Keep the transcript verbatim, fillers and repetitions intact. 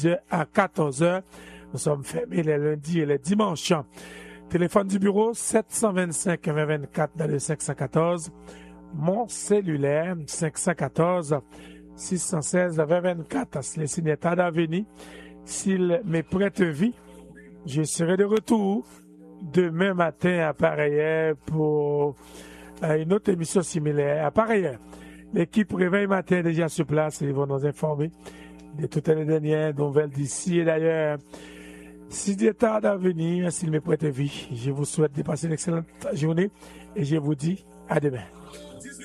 dix heures à quatorze heures. Nous sommes fermés les lundis et les dimanches. Téléphone du bureau sept cent vingt-cinq vingt vingt-quatre dans le cinq cent quatorze. Mon cellulaire cinq cent quatorze six cent seize vingt vingt-quatre. Les signataires d'avenir. S'il me prête vie, je serai de retour demain matin à pareille heure pour une autre émission similaire à pareille heure. L'équipe Réveil Matin est déjà sur place et ils vont nous informer de toutes les dernières nouvelles d'ici. Et d'ailleurs, si il est tard d'avenir, s'il me prête vie, je vous souhaite de passer une excellente journée et je vous dis à demain.